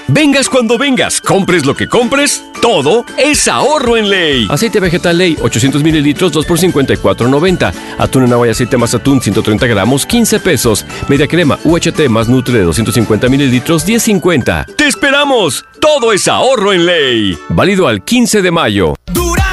Vengas cuando vengas, compres lo que compres, todo es ahorro en Ley. Aceite vegetal Ley, 800 mililitros, 2 por $54.90. Atún en agua y aceite más atún, 130 gramos, 15 pesos. Media crema UHT más Nutre de 250 mililitros, 10.50. ¡Te esperamos! Todo es ahorro en Ley. Válido al 15 de mayo. Dura